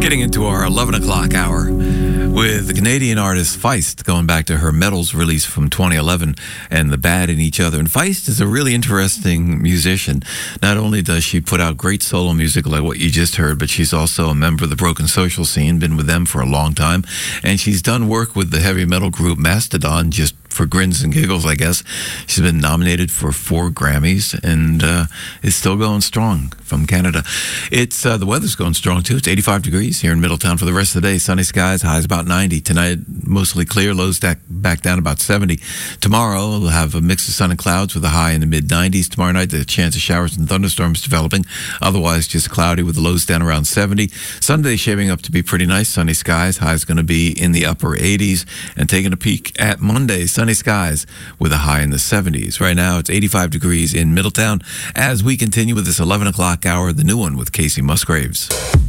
Getting into our 11 o'clock hour with the Canadian artist Feist, going back to her Metals release from 2011 and The Bad in Each Other. And Feist is a really interesting musician. Not only does she put out great solo music like what you just heard, but she's also a member of the Broken Social scene, been with them for a long time. And she's done work with the heavy metal group Mastodon just for grins and giggles, I guess. She's been nominated for 4 Grammys and is still going strong from Canada. It's the weather's going strong too. It's 85 degrees here in Middletown for the rest of the day. Sunny skies, highs about 90. Tonight, mostly clear, lows back down about 70. Tomorrow, we'll have a mix of sun and clouds with a high in the mid-90s. Tomorrow night, the chance of showers and thunderstorms developing. Otherwise, just cloudy with the lows down around 70. Sunday shaping up to be pretty nice. Sunny skies, highs going to be in the upper 80s. And taking a peek at Monday, sunny skies with a high in the 70s. Right now, it's 85 degrees in Middletown as we continue with this 11 o'clock hour, the new one with Casey Musgraves.